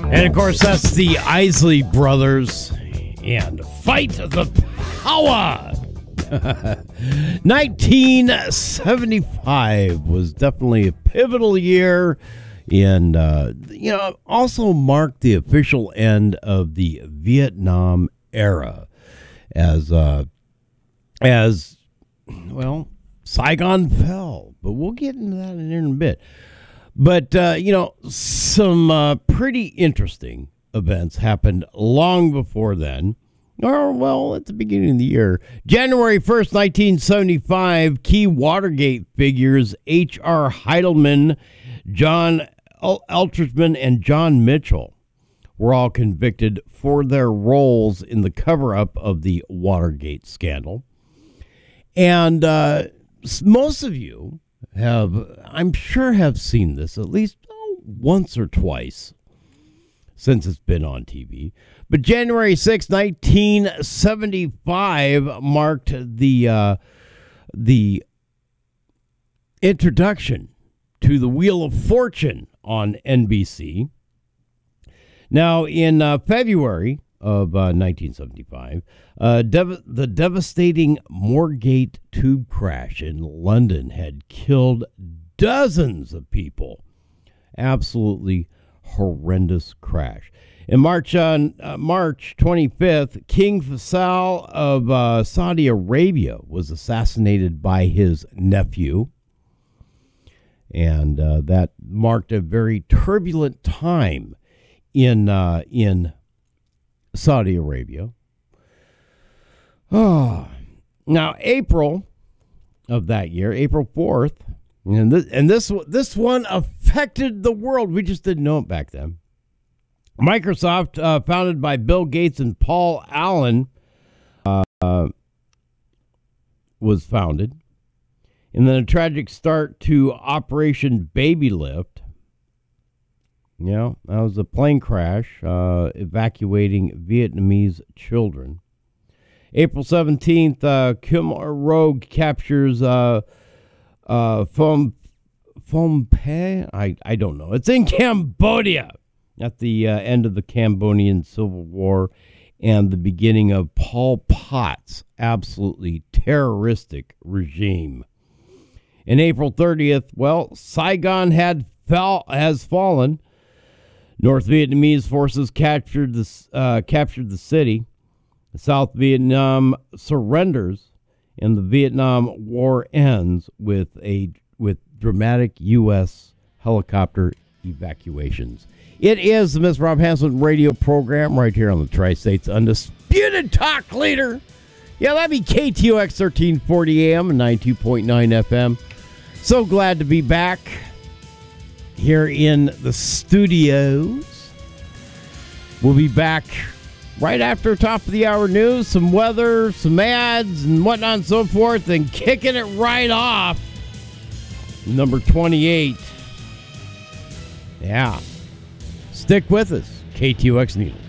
And of course, that's the Isley Brothers and Fight the Power. 1975 was definitely a pivotal year, and also marked the official end of the Vietnam era, as Saigon fell. But we'll get into that in a bit. But some pretty interesting events happened long before then. Or, at the beginning of the year. January 1st, 1975, key Watergate figures H.R. Heidelman, John Eltridgeman, and John Mitchell were all convicted for their roles in the cover-up of the Watergate scandal. And most of you I'm sure have seen this at least once or twice since it's been on TV. But January 6, 1975 marked the introduction to the Wheel of Fortune on NBC. Now, in February of 1975, the devastating Moorgate tube crash in London had killed dozens of people. Absolutely horrendous crash. In March 25th, King Faisal of Saudi Arabia was assassinated by his nephew. And that marked a very turbulent time in Saudi Arabia. Now, April of that year, April 4th, and this one affected the world. We just didn't know it back then. Microsoft, founded by Bill Gates and Paul Allen, was founded. And then a tragic start to Operation Baby Lift. Yeah, that was a plane crash evacuating Vietnamese children. April 17th, Khmer Rouge captures Phnom Penh. I don't know. It's in Cambodia at the end of the Cambodian Civil War and the beginning of Pol Pot's absolutely terroristic regime. And April 30th, Saigon has fallen. North Vietnamese forces captured the city. South Vietnam surrenders, and the Vietnam War ends with dramatic U.S. helicopter evacuations. It is the Miss Rob Hanson radio program right here on the Tri-State's Undisputed Talk Leader. Yeah, that'd be KTOX 1340 AM and 92.9 FM. So glad to be back here in the studios. We'll be back right after top of the hour news, some weather, some ads, and whatnot and so forth, and kicking it right off. Number 28. Yeah. Stick with us. KTOX News.